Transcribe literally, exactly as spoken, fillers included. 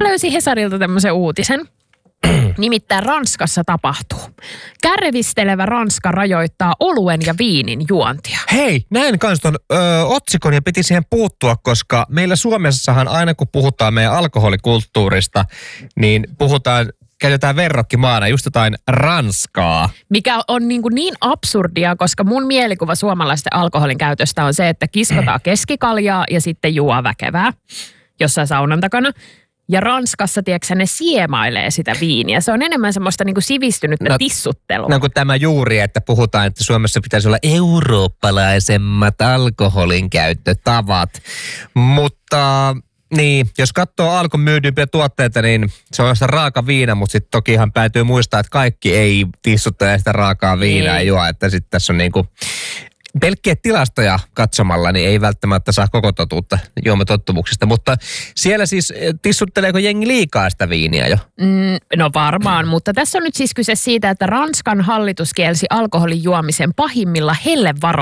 löysin Hesarilta tämmöisen uutisen. Nimittäin Ranskassa tapahtuu. Kärvistelevä Ranska rajoittaa oluen ja viinin juontia. Hei, näin kans ton ö, otsikon ja piti siihen puuttua, koska meillä Suomessahan aina kun puhutaan meidän alkoholikulttuurista, niin puhutaan, käytetään verrokkimaana just jotain Ranskaa. Mikä on niin, kuin niin absurdia, koska mun mielikuva suomalaisten alkoholin käytöstä on se, että kiskotaan keskikaljaa ja sitten juo väkevää jossain saunan takana. Ja Ranskassa, tiedätkö, ne siemailee sitä viiniä. Se on enemmän semmoista niin kuin sivistynyttä no, tissuttelua. No kuin tämä juuri, että puhutaan, että Suomessa pitäisi olla eurooppalaisemmat alkoholin käyttötavat. Mutta niin, jos katsoo Alkon myydympiä tuotteita, niin se on sitä raaka viina, mutta sitten tokihan päätyy muistaa, että kaikki ei tissuttele sitä raakaa viinaa ei. juo. Että sitten tässä on niinku pelkkiä tilastoja katsomalla, niin ei välttämättä saa koko totuutta juomatottumuksista. Mutta siellä siis, tissutteleeko jengi liikaa sitä viiniä jo? Mm, no varmaan, mutta tässä on nyt siis kyse siitä, että Ranskan hallitus kielsi alkoholin juomisen pahimmilla hellevaroituksilla.